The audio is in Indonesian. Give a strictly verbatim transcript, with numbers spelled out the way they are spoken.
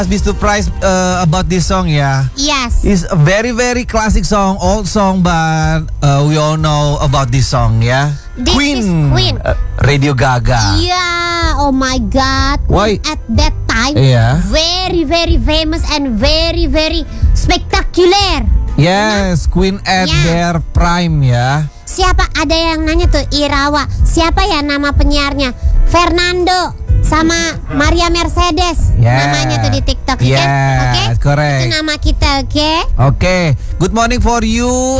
Be surprised uh, about this song, yeah. Yes. It's a very very classic song, old song, but uh, we all know about this song, yeah. This Queen, is Queen. Uh, Radio Gaga. Yeah. Oh my God. Why? At that time, Yeah. very very famous and very very spectacular. Yes, Queen at Yeah. their prime, ya. Siapa ada yang nanya tuh Irawa? Siapa ya nama penyiarnya? Fernando sama Maria Mercedes. Yeah. Namanya tuh di TikTok, Yes, kan? Oke. correct. Itu nama kita, oke? Oke, good morning for you.